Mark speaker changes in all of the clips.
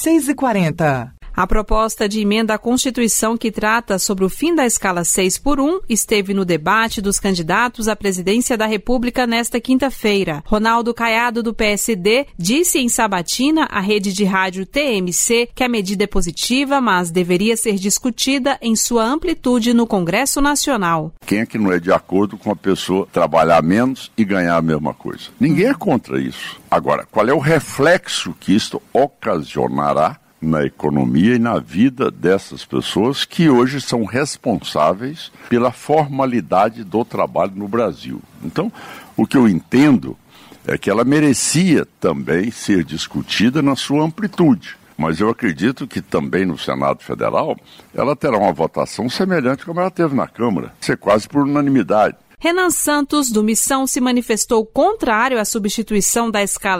Speaker 1: 6h40.
Speaker 2: A proposta de emenda à Constituição que trata sobre o fim da escala 6x1 esteve no debate dos candidatos à presidência da República nesta quinta-feira. Ronaldo Caiado, do PSD, disse em sabatina à rede de rádio TMC que a medida é positiva, mas deveria ser discutida em sua amplitude no Congresso Nacional.
Speaker 3: Quem é que não é de acordo com a pessoa trabalhar menos e ganhar a mesma coisa? Ninguém é contra isso. Agora, qual é o reflexo que isto ocasionará na economia e na vida dessas pessoas que hoje são responsáveis pela formalidade do trabalho no Brasil? Então, o que eu entendo é que ela merecia também ser discutida na sua amplitude. Mas eu acredito que também no Senado Federal ela terá uma votação semelhante como ela teve na Câmara, ser quase por unanimidade.
Speaker 2: Renan Santos, do Missão, se manifestou contrário à substituição da escala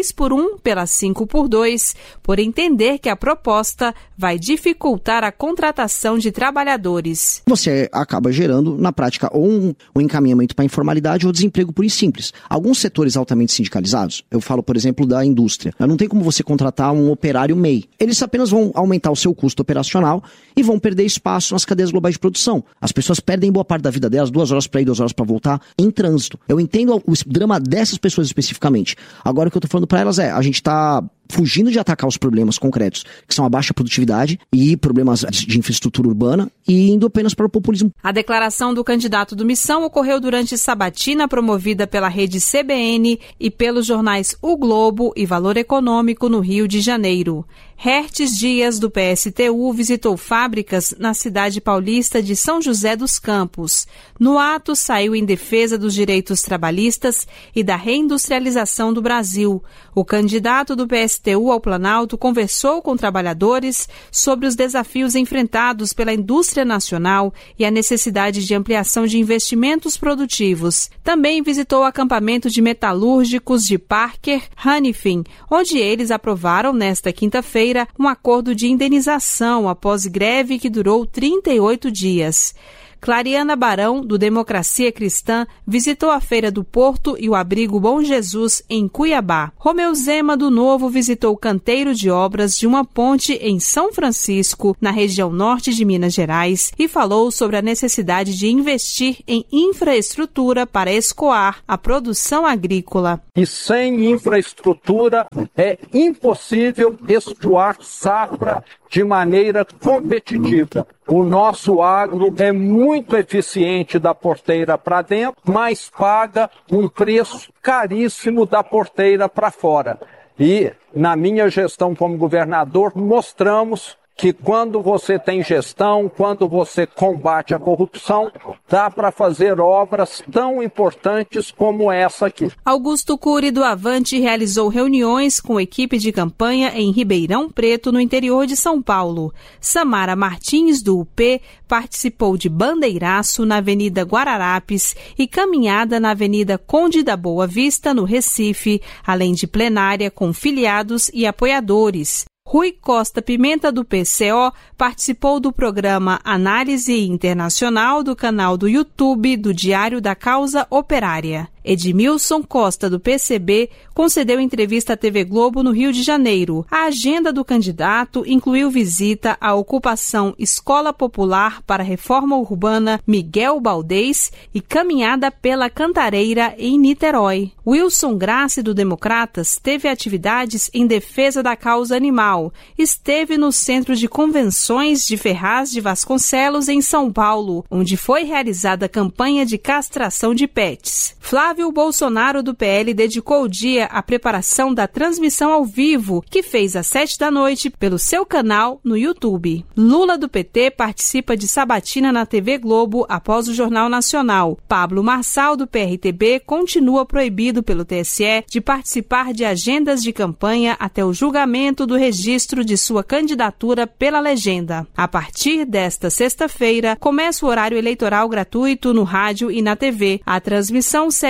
Speaker 2: 6x1 pela 5x2, por entender que a proposta vai dificultar a contratação de trabalhadores.
Speaker 4: Você acaba gerando, na prática, ou um encaminhamento para a informalidade ou desemprego puro e simples. Alguns setores altamente sindicalizados, eu falo, por exemplo, da indústria, não tem como você contratar um operário MEI. Eles apenas vão aumentar o seu custo operacional e vão perder espaço nas cadeias globais de produção. As pessoas perdem boa parte da vida delas, 2 horas para ir, 2 horas para voltar, em trânsito. Eu entendo o drama dessas pessoas especificamente. Agora o que eu tô falando para elas é, a gente tá fugindo de atacar os problemas concretos, que são a baixa produtividade e problemas de infraestrutura urbana, e indo apenas para o populismo.
Speaker 2: A declaração do candidato do Missão ocorreu durante sabatina promovida pela rede CBN e pelos jornais O Globo e Valor Econômico no Rio de Janeiro. Hertes Dias, do PSTU, visitou fábricas na cidade paulista de São José dos Campos. No ato, saiu em defesa dos direitos trabalhistas e da reindustrialização do Brasil. O candidato do PSTU ao Planalto conversou com trabalhadores sobre os desafios enfrentados pela indústria nacional e a necessidade de ampliação de investimentos produtivos. Também visitou o acampamento de metalúrgicos de Parker Hannifin, onde eles aprovaram nesta quinta-feira um acordo de indenização após greve que durou 38 dias. Clariana Barão, do Democracia Cristã, visitou a Feira do Porto e o Abrigo Bom Jesus, em Cuiabá. Romeu Zema, do Novo, visitou o canteiro de obras de uma ponte em São Francisco, na região norte de Minas Gerais, e falou sobre a necessidade de investir em infraestrutura para escoar a produção agrícola.
Speaker 5: E sem infraestrutura é impossível escoar safra de maneira competitiva. O nosso agro é muito eficiente da porteira para dentro, mas paga um preço caríssimo da porteira para fora. E, na minha gestão como governador, mostramos que quando você tem gestão, quando você combate a corrupção, dá para fazer obras tão importantes como essa aqui.
Speaker 2: Augusto Cury, do Avante, realizou reuniões com equipe de campanha em Ribeirão Preto, no interior de São Paulo. Samara Martins, do UP, participou de bandeiraço na Avenida Guararapes e caminhada na Avenida Conde da Boa Vista, no Recife, além de plenária com filiados e apoiadores. Rui Costa Pimenta, do PCO, participou do programa Análise Internacional do canal do YouTube do Diário da Causa Operária. Edmilson Costa, do PCB, concedeu entrevista à TV Globo no Rio de Janeiro. A agenda do candidato incluiu visita à ocupação Escola Popular para Reforma Urbana Miguel Baldez e caminhada pela Cantareira em Niterói. Wilson Grassi, do Democratas, teve atividades em defesa da causa animal. Esteve no Centro de Convenções de Ferraz de Vasconcelos, em São Paulo, onde foi realizada a campanha de castração de pets. Flávio Bolsonaro, do PL, dedicou o dia à preparação da transmissão ao vivo, que fez às 19h pelo seu canal no YouTube. Lula, do PT, participa de sabatina na TV Globo após o Jornal Nacional. Pablo Marçal, do PRTB, continua proibido pelo TSE de participar de agendas de campanha até o julgamento do registro de sua candidatura pela legenda. A partir desta sexta-feira, começa o horário eleitoral gratuito no rádio e na TV. A transmissão segue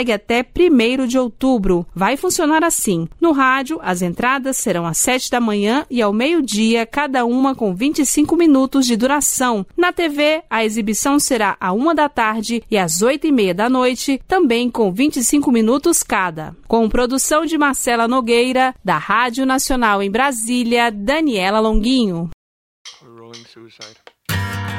Speaker 2: segue até 1º de outubro. Vai funcionar assim. No rádio, as entradas serão às 7 da manhã e ao meio-dia, cada uma com 25 minutos de duração. Na TV, a exibição será à 1 da tarde e às 8h30 da noite, também com 25 minutos cada. Com produção de Marcela Nogueira, da Rádio Nacional em Brasília, Daniela Longuinho.
Speaker 1: Rolling Suicide.